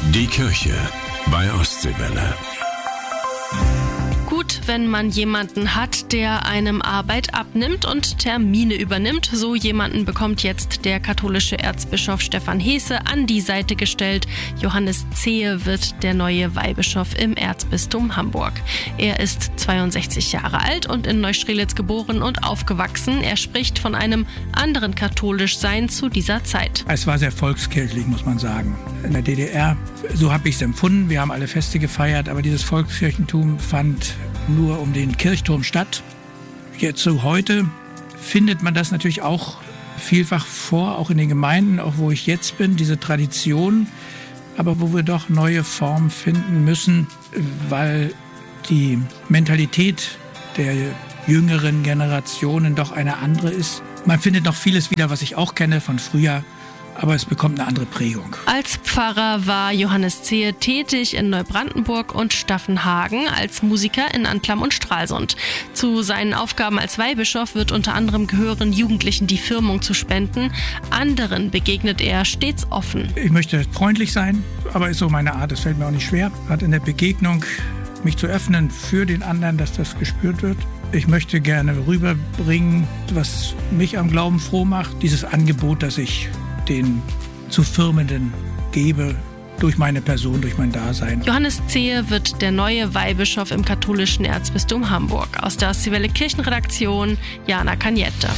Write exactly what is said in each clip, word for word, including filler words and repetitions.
Die Kirche bei Ostseewelle. Gut, wenn man jemanden hat, der einem Arbeit abnimmt und Termine übernimmt. So jemanden bekommt jetzt der katholische Erzbischof Stefan Heese an die Seite gestellt. Johannes Zehe wird der neue Weihbischof im Erzbistum Hamburg. Er ist zweiundsechzig Jahre alt und in Neustrelitz geboren und aufgewachsen. Er spricht von einem anderen Katholischsein zu dieser Zeit. Es war sehr volkskirchlich, muss man sagen. In der D D R, so habe ich es empfunden. Wir haben alle Feste gefeiert, aber dieses Volkskirchentum fand nur um den Kirchturm statt. Jetzt so heute findet man das natürlich auch vielfach vor, auch in den Gemeinden, auch wo ich jetzt bin, diese Tradition, aber wo wir doch neue Formen finden müssen, weil die Mentalität der jüngeren Generationen doch eine andere ist. Man findet noch vieles wieder, was ich auch kenne von früher, aber es bekommt eine andere Prägung. Als Pfarrer war Johannes Zehe tätig in Neubrandenburg und Staffenhagen, als Musiker in Anklam und Stralsund. Zu seinen Aufgaben als Weihbischof wird unter anderem gehören, Jugendlichen die Firmung zu spenden. Anderen begegnet er stets offen. Ich möchte freundlich sein, aber ist so meine Art, das fällt mir auch nicht schwer. Hat in der Begegnung mich zu öffnen für den anderen, dass das gespürt wird. Ich möchte gerne rüberbringen, was mich am Glauben froh macht, dieses Angebot, das ich den zu Firmenden gebe, durch meine Person, durch mein Dasein. Johannes Zehe wird der neue Weihbischof im katholischen Erzbistum Hamburg. Aus der Ostseewelle Kirchenredaktion, Jana Cagnette.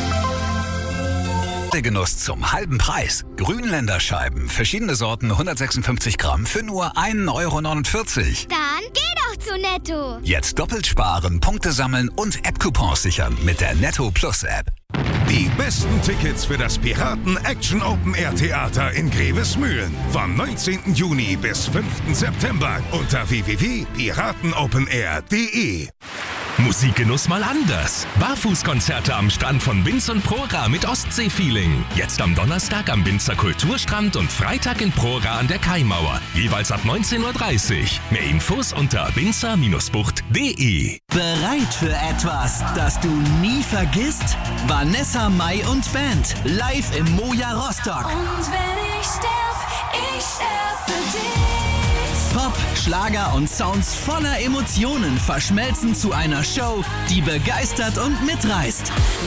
Der Genuss zum halben Preis. Grünländerscheiben, verschiedene Sorten, hundertsechsundfünfzig Gramm für nur ein Euro neunundvierzig. Dann geh doch zu Netto. Jetzt doppelt sparen, Punkte sammeln und App-Coupons sichern mit der Netto Plus App. Die besten Tickets für das Piraten Action Open Air Theater in Grevesmühlen vom neunzehnten Juni bis fünften September unter w w w punkt piratenopenair punkt de. Musikgenuss mal anders. Barfußkonzerte am Strand von Binz und Prora mit Ostsee-Feeling. Jetzt am Donnerstag am Binzer Kulturstrand und Freitag in Prora an der Kaimauer. Jeweils ab neunzehn Uhr dreißig. Mehr Infos unter binzer Bindestrich bucht punkt de. Bereit für etwas, das du nie vergisst? Vanessa Mai und Band. Live im Moja Rostock. Und wenn ich sterb, ich sterb für dich. Pop, Schlager und Sounds voller Emotionen verschmelzen zu einer Show, die begeistert und mitreißt.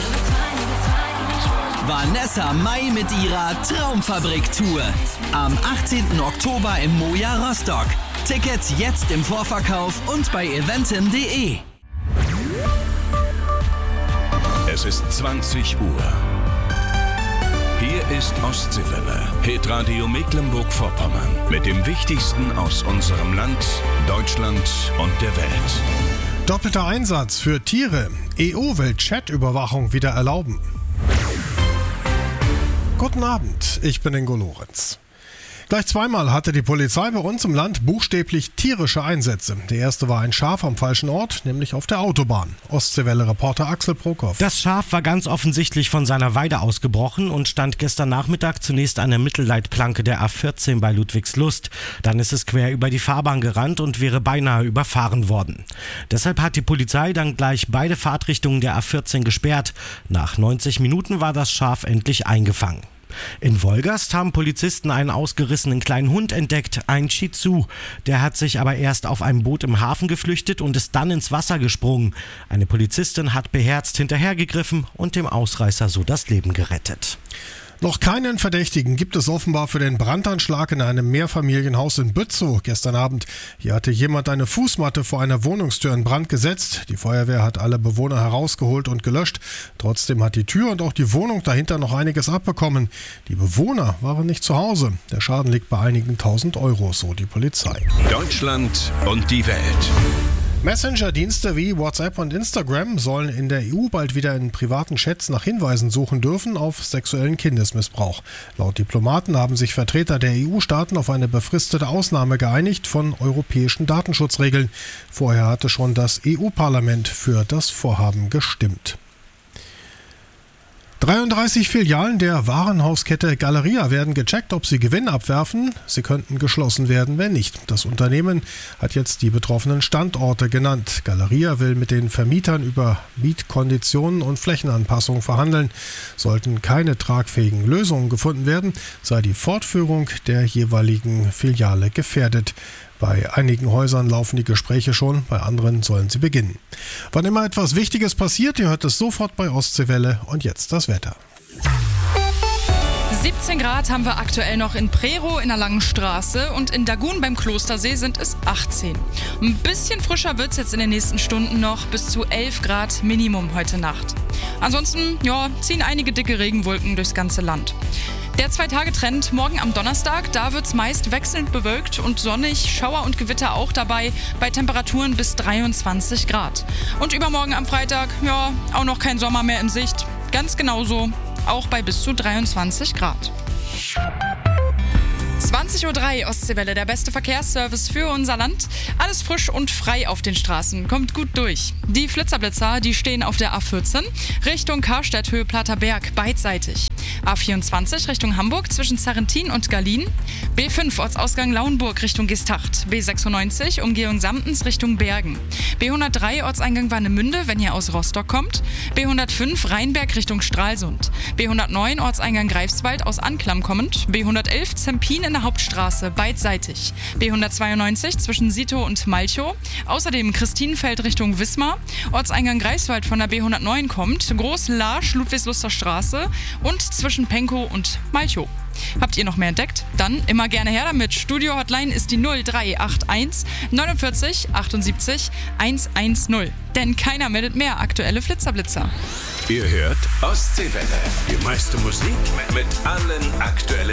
Vanessa Mai mit ihrer Traumfabrik-Tour. Am achtzehnten Oktober im Moja Rostock. Tickets jetzt im Vorverkauf und bei eventim punkt de. Es ist zwanzig Uhr. Hier ist Ostseewelle, Hitradio Mecklenburg-Vorpommern mit dem Wichtigsten aus unserem Land, Deutschland und der Welt. Doppelter Einsatz für Tiere. E U will Chat-Überwachung wieder erlauben. Guten Abend, ich bin Ingo Lorenz. Gleich zweimal hatte die Polizei bei uns im Land buchstäblich tierische Einsätze. Der erste war ein Schaf am falschen Ort, nämlich auf der Autobahn. Ostseewelle-Reporter Axel Prokop. Das Schaf war ganz offensichtlich von seiner Weide ausgebrochen und stand gestern Nachmittag zunächst an der Mittelleitplanke der A vierzehn bei Ludwigslust. Dann ist es quer über die Fahrbahn gerannt und wäre beinahe überfahren worden. Deshalb hat die Polizei dann gleich beide Fahrtrichtungen der A vierzehn gesperrt. Nach neunzig Minuten war das Schaf endlich eingefangen. In Wolgast haben Polizisten einen ausgerissenen kleinen Hund entdeckt, einen Shih Tzu. Der hat sich aber erst auf einem Boot im Hafen geflüchtet und ist dann ins Wasser gesprungen. Eine Polizistin hat beherzt hinterhergegriffen und dem Ausreißer so das Leben gerettet. Noch keinen Verdächtigen gibt es offenbar für den Brandanschlag in einem Mehrfamilienhaus in Bützow gestern Abend. Hier hatte jemand eine Fußmatte vor einer Wohnungstür in Brand gesetzt. Die Feuerwehr hat alle Bewohner herausgeholt und gelöscht. Trotzdem hat die Tür und auch die Wohnung dahinter noch einiges abbekommen. Die Bewohner waren nicht zu Hause. Der Schaden liegt bei einigen tausend Euro, so die Polizei. Deutschland und die Welt. Messenger-Dienste wie WhatsApp und Instagram sollen in der E U bald wieder in privaten Chats nach Hinweisen suchen dürfen auf sexuellen Kindesmissbrauch. Laut Diplomaten haben sich Vertreter der E U-Staaten auf eine befristete Ausnahme geeinigt von europäischen Datenschutzregeln. Vorher hatte schon das E U-Parlament für das Vorhaben gestimmt. dreiunddreißig Filialen der Warenhauskette Galeria werden gecheckt, ob sie Gewinn abwerfen. Sie könnten geschlossen werden, wenn nicht. Das Unternehmen hat jetzt die betroffenen Standorte genannt. Galeria will mit den Vermietern über Mietkonditionen und Flächenanpassung verhandeln. Sollten keine tragfähigen Lösungen gefunden werden, sei die Fortführung der jeweiligen Filiale gefährdet. Bei einigen Häusern laufen die Gespräche schon, bei anderen sollen sie beginnen. Wann immer etwas Wichtiges passiert, ihr hört es sofort bei Ostseewelle. Und jetzt das Wetter. siebzehn Grad haben wir aktuell noch in Prerow in der Langen Straße und in Dagun beim Klostersee sind es achtzehn. Ein bisschen frischer wird es jetzt in den nächsten Stunden noch, bis zu elf Grad Minimum heute Nacht. Ansonsten ja, ziehen einige dicke Regenwolken durchs ganze Land. Der Zwei-Tage-Trend morgen am Donnerstag, da wird es meist wechselnd bewölkt und sonnig, Schauer und Gewitter auch dabei, bei Temperaturen bis dreiundzwanzig Grad. Und übermorgen am Freitag, ja, auch noch kein Sommer mehr in Sicht. Ganz genauso, auch bei bis zu dreiundzwanzig Grad. zwanzig Uhr drei Ostseewelle, der beste Verkehrsservice für unser Land. Alles frisch und frei auf den Straßen, kommt gut durch. Die Flitzerblitzer, die stehen auf der A vierzehn, Richtung Karstädt, Höhe Platterberg, beidseitig. A vierundzwanzig Richtung Hamburg zwischen Zarrentin und Gallien. B fünf Ortsausgang Lauenburg Richtung Gestacht. B sechsundneunzig Umgehung Samtens Richtung Bergen. B hundertdrei Ortseingang Warnemünde, wenn ihr aus Rostock kommt. B hundertfünf Rheinberg Richtung Stralsund. B hundertneun Ortseingang Greifswald aus Anklam kommend. B hundertelf Zempin in der Hauptstraße, beidseitig. B hundertzweiundneunzig zwischen Sito und Malchow. Außerdem Christinenfeld Richtung Wismar. Ortseingang Greifswald von der B hundertneun kommt. Groß-Larsch, Ludwigsluster Straße und zwischen Penkow und Malchow. Habt ihr noch mehr entdeckt? Dann immer gerne her damit. Studio-Hotline ist die null drei acht eins neunundvierzig achtundsiebzig hundertzehn. Denn keiner meldet mehr aktuelle Flitzerblitzer. Ihr hört Ostseewelle. Die meiste Musik mit allen aktuellen